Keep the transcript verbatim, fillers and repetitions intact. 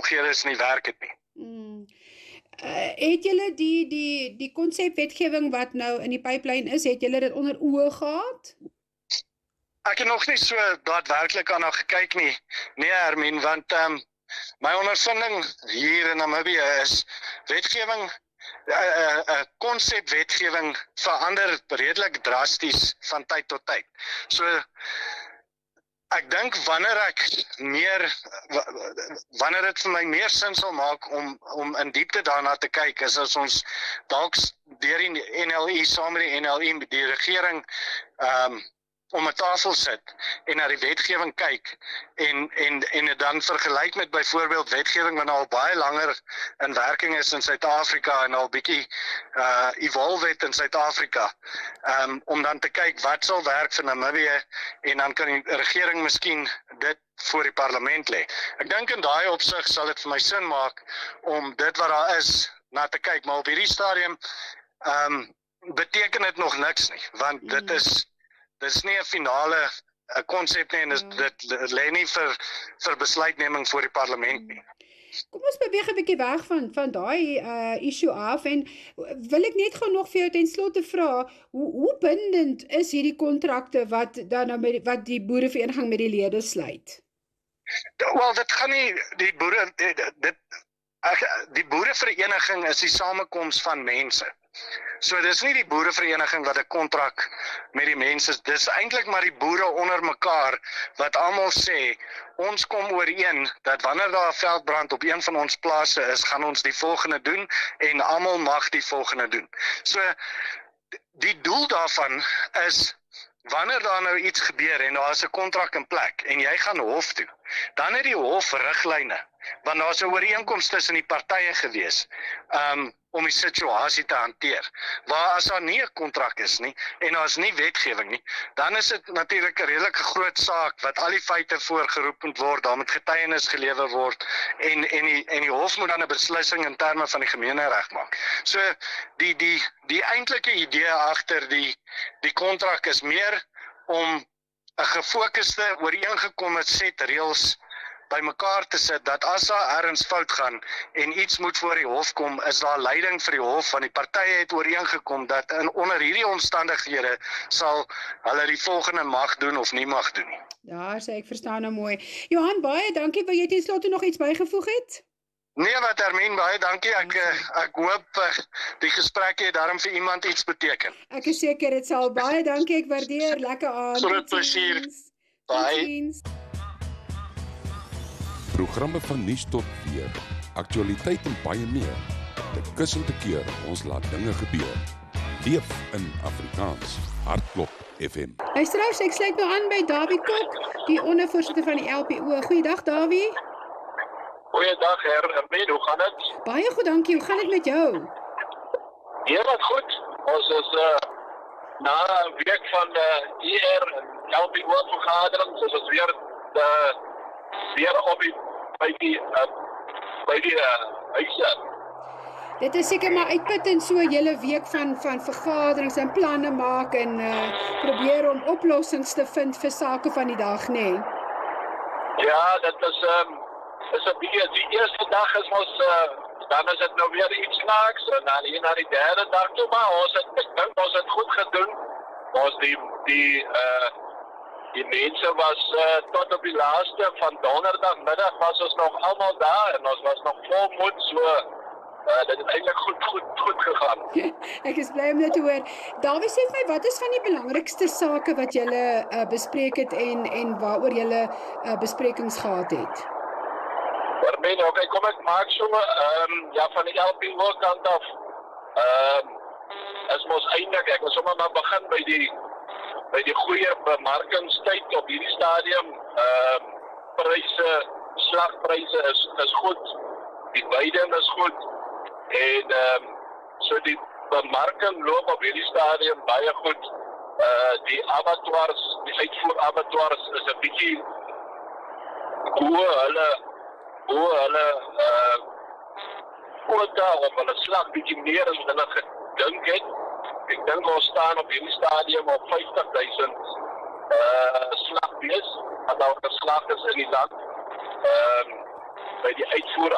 omstandighede nie werk het nie. Mm. Uh, het julle die die die konsepwetgewing wat nou in die pipeline is, het julle dit onder oë gehad? Ek het nog nie so daadwerklik aan haar gekyk nie, nee Hermien, want um, my ondervinding hier in Namibië is wetgewing, 'n konsepwetgewing verander redelik drasties van tyd tot tyd. So ek dink wanneer ek meer wanneer dit vir my meer sin sal maak om om in diepte daarna te kyk, is as ons dalk deur die N L I saam met die N L I die regering um, om 'n tafel sit en na die wetgewing kyk en en en dit dan vergelyk met byvoorbeeld wetgewing wat al baie langer in werking is in Suid-Afrika en al bietjie uh evolve het in Suid-Afrika. Um om dan te kyk wat sal werk vir Namibië en dan kan die regering miskien dit voor die parlement lê. Ek dink in daai opsig sal dit vir my sin maak om dit wat daar is na te kyk, maar op hierdie stadium um beteken dit nog niks nie, want mm. dit is Dit is nie 'n finale konsep nie en dit, dit lê nie vir, vir besluitneming voor die parlement nie. Kom ons beweeg 'n bietjie weg van, van daai uh, issue af en wil ek net gou nog vir jou ten slotte vra, hoe, hoe bindend is hierdie kontrakte wat, dan nou met, wat die boerevereniging met die lede sluit? Wel, dit gaan nie, die boere, dit, dit, die boerevereniging is die samekoms van mense. So dis nie die boerevereniging wat 'n kontrak met die mense is, dis eintlik maar die boere onder mekaar wat almal sê, ons kom ooreen dat wanneer daar 'n veldbrand op een van ons plase is, gaan ons die volgende doen en almal mag die volgende doen. So die doel daarvan is wanneer daar nou iets gebeur en daar is 'n kontrak in plek en jy gaan hof toe, dan het die hof riglyne, want daar is 'n ooreenkoms tussen die partye gewees um, om die situasie te hanteer. Waar as daar nie 'n kontrak is nie en daar is nie wetgewing nie, dan is dit natuurlik 'n redelike groot saak wat al die feite voorgeroep moet word, daar moet getuienis gelewer word en en die en die hof moet dan 'n beslissing in terme van die gemeenereg maak. So die die die eintlike idee agter die die kontrak is meer om 'n gefokusde ooreengekomme set reëls by mekaar te sit, dat as daar ergens fout gaan en iets moet voor die hof kom, is daar leiding vir die hof, want die partye het ooreengekom dat in onder hierdie omstandighede sal hulle die volgende mag doen of nie mag doen nie. Ja, sê ek verstaan nou mooi. Johan, baie dankie, wil jy ten slotte nog iets bygevoeg het? Nee, wat Hermien, baie dankie. Ek ek hoop die gesprek het daarom vir iemand iets beteken. Ek is seker dit sal. Baie dankie, ek waardeer. Lekker aand. Groot plesier. Bye. Programme van nuus tot weer, aktualiteit en baie meer. Te kus en te keer, ons laat dinge gebeur. Leef in Afrikaans. Hartklop F M. Luisteraars, ek sluit nou aan by Dawie Kok, die ondervoorsitter van die L P O. Goeiedag Dawie. Goeiedag Hermien, hoe gaan dit? Baie goed, dankie. Hoe gaan dit met jou? Ja, wat goed. Ons is uh, na 'n week van uh, I R en L P O vergadering, so ons weer uh, weer op die by die uh, by die uh, huise. Dit is seker maar uitputtend so 'n hele week van van vergaderings en planne maak en uh, probeer om oplossings te vind vir sake van die dag, nê? Nee. Ja, dit is um, is 'n bietjie die eerste dag is ons uh, dan is dit nou weer iets snaaks en dan hier na die derde dag toe, maar ons het ek dink ons het goed gedoen. Ons die die uh Die mense was uh, tot op die laaste van donderdagmiddag was ons nog almal daar en ons was nog vol moed, so uh, dit het eintlik goed goed goed gegaan. Ek is bly om dit te hoor. Dawie, sê vir my, wat is van die belangrikste sake wat julle uh, bespreek het en en waaroor julle uh, besprekings gehad het? Hermien, okay, kom ek maak so ehm um, ja van die L P O kant af. Ehm um, is mos eintlik ek wil sommer maar begin by die by die goeie bemarkingstyd op hierdie stadium. Ehm uh, pryse, slagpryse is is goed. Die veiding is goed en ehm um, so die bemarking loop op hierdie stadium baie goed. Uh die abattoirs, die uitvoer abattoirs is 'n bietjie hoe hulle hoe hulle uh quota of hulle slag bietjie meer as hulle gedink het. Ek dink ons staan op hierdie stadium op vyftig duisend uh, slagbees, wat al geslag is in die land. Um, by die uitvoer